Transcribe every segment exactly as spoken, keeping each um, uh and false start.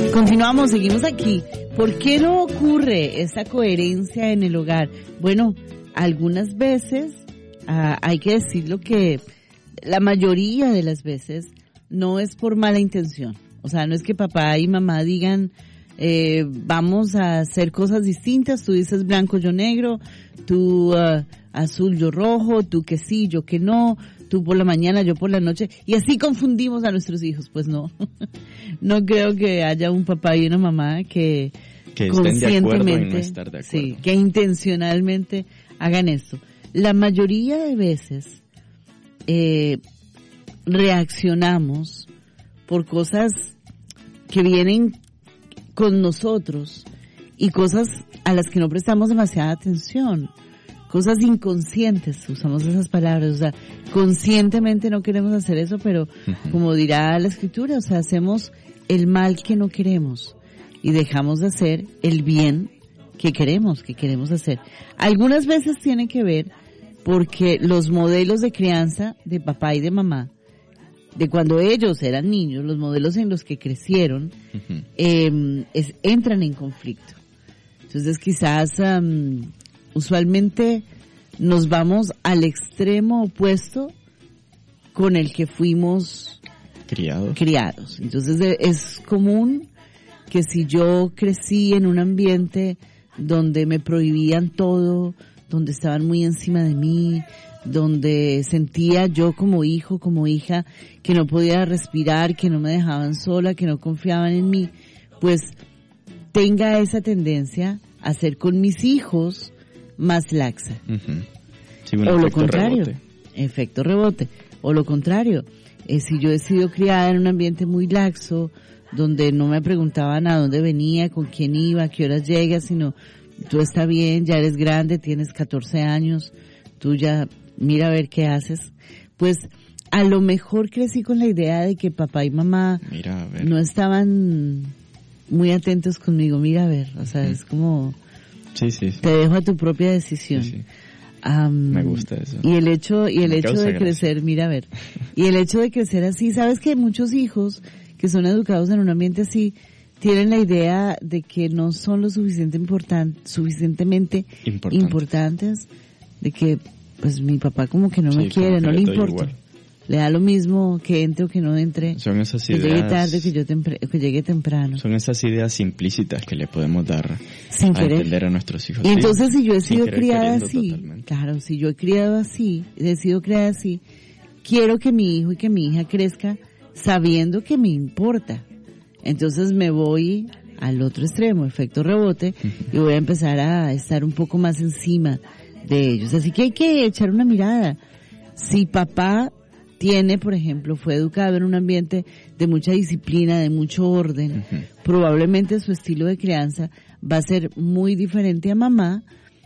Continuamos, seguimos aquí. ¿Por qué no ocurre esa coherencia en el hogar? Bueno, algunas veces uh, hay que decirlo que la mayoría de las veces no es por mala intención. O sea, no es que papá y mamá digan eh, vamos a hacer cosas distintas, tú dices blanco, yo negro, tú uh, azul, yo rojo, tú que sí, yo que no, tú por la mañana, yo por la noche, y así confundimos a nuestros hijos. Pues no, no creo que haya un papá y una mamá que, que estén de acuerdo en no estar de acuerdo. Sí, que intencionalmente hagan esto. La mayoría de veces eh, reaccionamos por cosas que vienen con nosotros y cosas a las que no prestamos demasiada atención. Cosas inconscientes, usamos esas palabras, o sea, conscientemente no queremos hacer eso, pero uh-huh. como dirá la escritura, o sea, hacemos el mal que no queremos y dejamos de hacer el bien que queremos, que queremos hacer. Algunas veces tiene que ver porque los modelos de crianza de papá y de mamá, de cuando ellos eran niños, los modelos en los que crecieron, uh-huh. eh, es, entran en conflicto. Entonces quizás... Um, usualmente nos vamos al extremo opuesto con el que fuimos criados. criados. Entonces es común que si yo crecí en un ambiente donde me prohibían todo, donde estaban muy encima de mí, donde sentía yo como hijo, como hija, que no podía respirar, que no me dejaban sola, que no confiaban en mí, pues tenga esa tendencia a ser con mis hijos más laxa. Uh-huh. Sí, un o lo efecto contrario, rebote. efecto rebote. O lo contrario, eh, si yo he sido criada en un ambiente muy laxo, donde no me preguntaban a dónde venía, con quién iba, a qué horas llegas, sino tú está bien, ya eres grande, tienes catorce años, tú ya mira a ver qué haces, pues a lo mejor crecí con la idea de que papá y mamá mira, a ver. no estaban muy atentos conmigo, mira a ver, o sea, uh-huh. es como... Sí, sí, sí. Te dejo a tu propia decisión. Sí, sí. Um, Me gusta eso. Y el hecho, y el Me hecho de gracia. crecer, mira a ver, y el hecho de crecer así, sabes que muchos hijos que son educados en un ambiente así tienen la idea de que no son lo suficiente importan, suficientemente Importante. importantes, de que pues mi papá como que no sí, me quiere, no le importa. Igual. Le da lo mismo que entre o que no entre, son esas que ideas, llegue tarde, que yo tempr- que llegue temprano. Son esas ideas implícitas que le podemos dar Sin a querer. entender a nuestros hijos. Y entonces sí, si yo he sido querer, criada así, totalmente. claro, si yo he criado así, he sido criada así, quiero que mi hijo y que mi hija crezca sabiendo que me importa. Entonces me voy al otro extremo, efecto rebote, y voy a empezar a estar un poco más encima de ellos. Así que hay que echar una mirada. Si papá tiene, por ejemplo, fue educado en un ambiente de mucha disciplina, de mucho orden, uh-huh. probablemente su estilo de crianza va a ser muy diferente a mamá,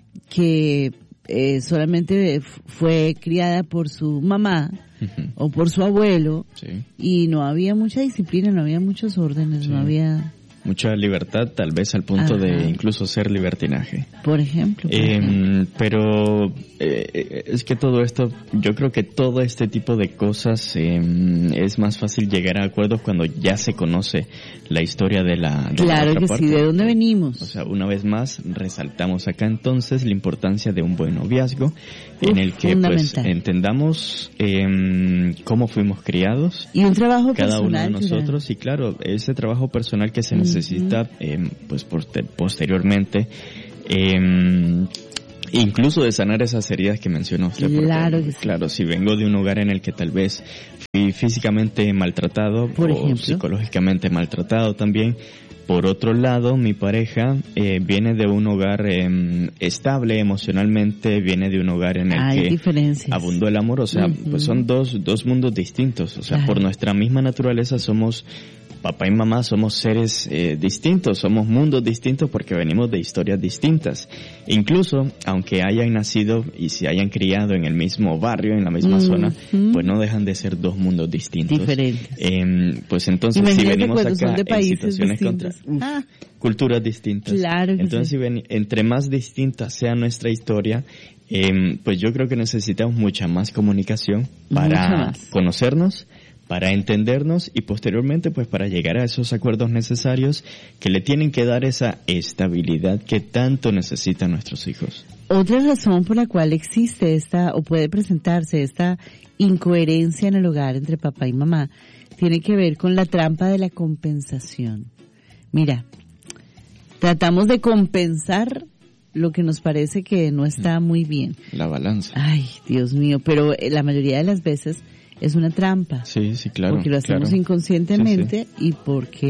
que eh, solamente fue criada por su mamá uh-huh. o por su abuelo, sí. y no había mucha disciplina, no había muchos órdenes, sí. no había... mucha libertad, tal vez al punto Ajá. de incluso ser libertinaje. Por ejemplo. Por eh, ejemplo. Pero eh, es que todo esto, yo creo que todo este tipo de cosas eh, es más fácil llegar a acuerdos cuando ya se conoce la historia de la de Claro la otra que parte. sí, ¿de dónde venimos? O sea, una vez más, resaltamos acá entonces la importancia de un buen noviazgo Uf, en el que pues entendamos eh, cómo fuimos criados. Y un trabajo cada personal. uno de nosotros, y claro, ese trabajo personal que se necesita necesita eh, pues posteriormente eh, incluso de sanar esas heridas que mencionó usted. Claro, porque, que sí. claro, si vengo de un hogar en el que tal vez fui físicamente maltratado por o ejemplo, psicológicamente maltratado también. Por otro lado, mi pareja eh, viene de un hogar eh, estable emocionalmente, viene de un hogar en el Hay que diferencias. abundó el amor, o sea, uh-huh. pues son dos dos mundos distintos, o sea, claro. por nuestra misma naturaleza somos papá y mamá, somos seres eh, distintos, somos mundos distintos porque venimos de historias distintas. Incluso, aunque hayan nacido y se hayan criado en el mismo barrio, en la misma uh-huh. zona, pues no dejan de ser dos mundos distintos. Diferentes. Eh, pues entonces, si venimos acá en situaciones contra ah. culturas distintas, claro que entonces sí. si ven, entre más distinta sea nuestra historia, eh, pues yo creo que necesitamos mucha más comunicación para más. conocernos, para entendernos y posteriormente pues para llegar a esos acuerdos necesarios que le tienen que dar esa estabilidad que tanto necesitan nuestros hijos. Otra razón por la cual existe esta, o puede presentarse esta incoherencia en el hogar entre papá y mamá, tiene que ver con la trampa de la compensación. Mira, tratamos de compensar lo que nos parece que no está muy bien. La balanza. Ay, Dios mío, pero la mayoría de las veces es una trampa. Sí, sí, claro. Porque lo hacemos claro. inconscientemente sí, sí. y porque